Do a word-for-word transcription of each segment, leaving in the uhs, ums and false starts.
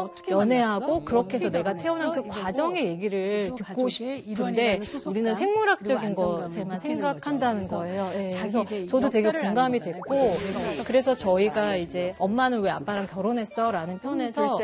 어떻게 연애하고 만났어? 그렇게 해서 어떻게 내가 태어난 그 결혼했어? 과정의 얘기를 듣고 싶은데 우리는 생물학적인 것에만 생각한다는 거예요. 예, 그래서 저도 되게 공감이 됐고 그래서 저희가 이제 엄마는 왜 아빠랑 결혼했어? 라는 편에서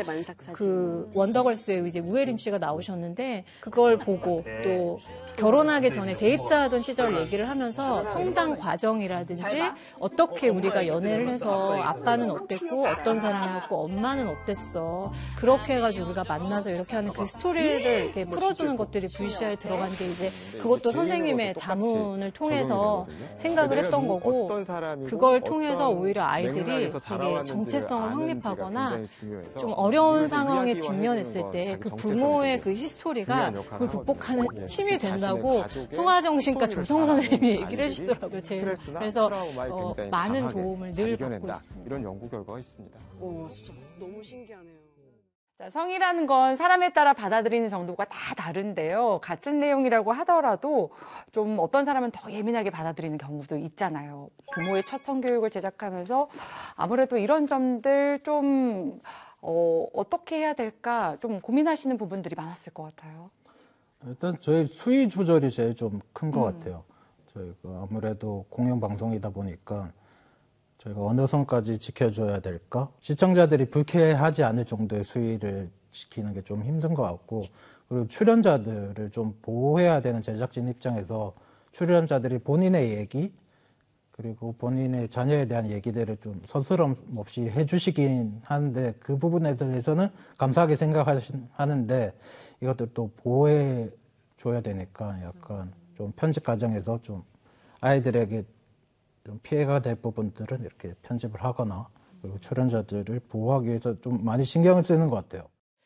그 원더걸스에 이제 우혜림 씨가 나오셨는데 그걸 보고 또 결혼하기 전에 데이트하던 시절 얘기를 하면서 성장 과정이라든지 어떻게 우리가 연애를 해서 아빠는 어땠고 어떤 사람이었고 엄마는 어땠어. 그렇게 해가지고 우리가 만나서 이렇게 하는 그 스토리를 이렇게 풀어주는 것들이 브이씨알에 들어간 게 이제 그것도 선생님의 자문을 통해서 생각을 했던 거고 그걸 통해서 오히려 아이들이 되게 정체성을 확립하거나 좀 어려운 상황에 직면했을 때 그 부모의 그 히스토리가 그걸 극복하는 힘이 된다고 송하정신과 조성 선생님이 얘기를 해주시더라고요. 제일. 그래서 어, 많은 도움을 늘 받고 있습니다. 이런 연구 결과가 있습니다. 오, 진짜 너무 신기하네요. 자, 성이라는 건 사람에 따라 받아들이는 정도가 다 다른데요. 같은 내용이라고 하더라도 좀 어떤 사람은 더 예민하게 받아들이는 경우도 있잖아요. 부모의 첫 성교육을 제작하면서 아무래도 이런 점들 좀 어, 어떻게 해야 될까 좀 고민하시는 부분들이 많았을 것 같아요. 일단 저희 수위 조절이 제일 좀 큰 것 음. 같아요. 저희가 아무래도 공영방송이다 보니까 저희가 어느 선까지 지켜줘야 될까? 시청자들이 불쾌하지 않을 정도의 수위를 지키는 게 좀 힘든 것 같고 그리고 출연자들을 좀 보호해야 되는 제작진 입장에서 출연자들이 본인의 얘기 그리고 본인의 자녀에 대한 얘기들을 좀 서스럼 없이 해주시긴 하는데 그 부분에 대해서는 감사하게 생각하는데 이것들 또 보호해 줘야 되니까 약간 좀 편집 과정에서 좀 아이들에게 좀 피해가 될 부분들은 이렇게 편집을 하거나 그리고 출연자들을 보호하기 위해서 좀 많이 신경을 쓰는 것 같아요.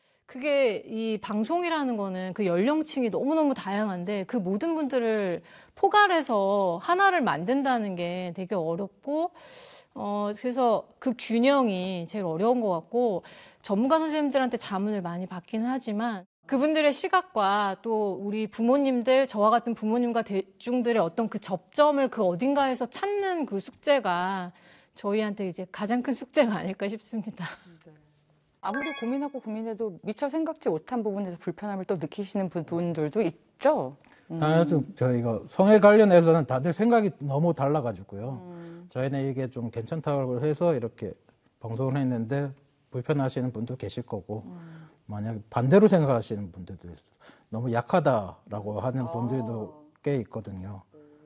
그게 이 방송이라는 거는 그 연령층이 너무너무 다양한데 그 모든 분들을 포괄해서 하나를 만든다는 게 되게 어렵고 어 그래서 그 균형이 제일 어려운 것 같고 전문가 선생님들한테 자문을 많이 받기는 하지만 그분들의 시각과 또 우리 부모님들, 저와 같은 부모님과 대중들의 어떤 그 접점을 그 어딘가에서 찾는 그 숙제가 저희한테 이제 가장 큰 숙제가 아닐까 싶습니다. 네. 아무리 고민하고 고민해도 미처 생각지 못한 부분에서 불편함을 또 느끼시는 분들도 있죠? 음. 당연히 저희가 성에 관련해서는 다들 생각이 너무 달라가지고요. 음. 저희는 이게 좀 괜찮다고 해서 이렇게 방송을 했는데 불편하시는 분도 계실 거고 음. 만약 반대로 생각하시는 분들도 있어요. 너무 약하다라고 하는 아. 분들도 꽤 있거든요.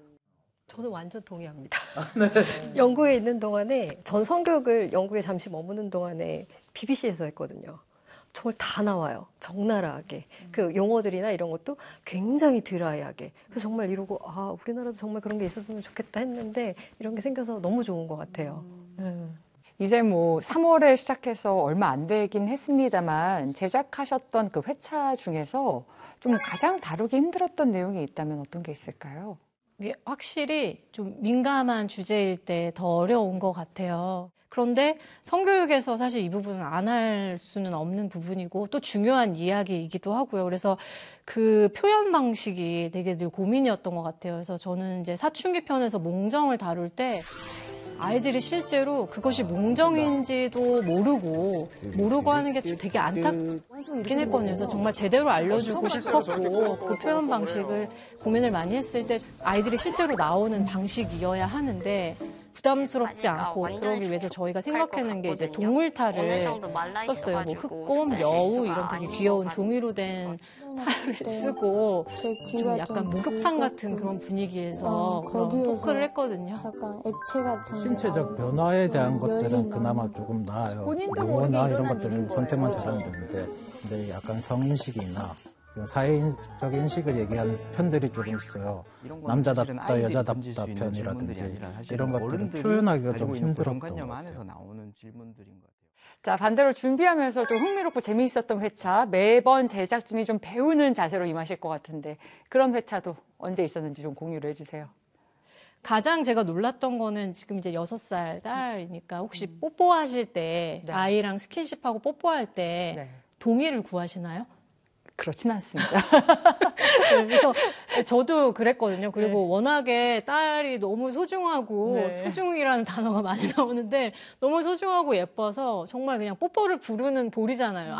저는 완전 동의합니다. 네. 영국에 있는 동안에 전 성교육을 영국에 잠시 머무는 동안에 비비씨에서 했거든요. 정말 다 나와요. 적나라하게. 음. 그 용어들이나 이런 것도 굉장히 드라이하게. 그래서 정말 이러고 아 우리나라도 정말 그런 게 있었으면 좋겠다 했는데 이런 게 생겨서 너무 좋은 것 같아요. 음. 음. 이제 뭐 삼월에 시작해서 얼마 안 되긴 했습니다만 제작하셨던 그 회차 중에서 좀 가장 다루기 힘들었던 내용이 있다면 어떤 게 있을까요? 이게 확실히 좀 민감한 주제일 때 더 어려운 것 같아요. 그런데 성교육에서 사실 이 부분은 안 할 수는 없는 부분이고 또 중요한 이야기이기도 하고요. 그래서 그 표현 방식이 되게 늘 고민이었던 것 같아요. 그래서 저는 이제 사춘기 편에서 몽정을 다룰 때 아이들이 실제로 그것이 몽정인지도 모르고 모르고 하는 게 되게 안타깝긴 했거든요. 그래서 정말 제대로 알려주고 싶었고 그 표현 방식을 고민을 많이 했을 때 아이들이 실제로 나오는 방식이어야 하는데 부담스럽지 않고 그러기 위해서 저희가 생각해낸 게 이제 동물탈을 썼어요. 뭐 흑곰, 여우 이런 되게 귀여운 종이로 된 탈을 쓰고 좀 약간 목욕탕 같은 그런 분위기에서 그런 토크를 했거든요. 약간 액체 같은 신체적 변화에 대한 것들은 그나마 조금 나아요. 용어나 이런 것들을 선택만 잘하면 되는데 근데 약간 성인식이나 사회적 인식을 얘기하는 편들이 조금 있어요. 남자답다, 여자답다 편이라든지 이런 것들을 표현하기가 좀 힘들었던 것 같아요. 자, 반대로 준비하면서 좀 흥미롭고 재미있었던 회차, 매번 제작진이 좀 배우는 자세로 임하실 것 같은데 그런 회차도 언제 있었는지 좀 공유를 해주세요. 가장 제가 놀랐던 거는 지금 이제 여섯 살 딸이니까 혹시 음. 뽀뽀하실 때 네. 아이랑 스킨십하고 뽀뽀할 때 네. 동의를 구하시나요? 그렇진 않습니다. 그래서 저도 그랬거든요. 그리고 네. 워낙에 딸이 너무 소중하고 네. 소중이라는 단어가 많이 나오는데 너무 소중하고 예뻐서 정말 그냥 뽀뽀를 부르는 볼이잖아요.